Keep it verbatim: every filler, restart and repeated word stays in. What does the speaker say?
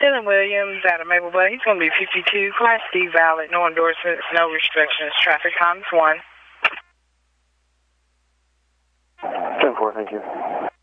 Dylan Williams out of Maplebud. He's going to be fifty-two, Class D valid, no endorsements, no restrictions. Traffic times one. ten four, thank you.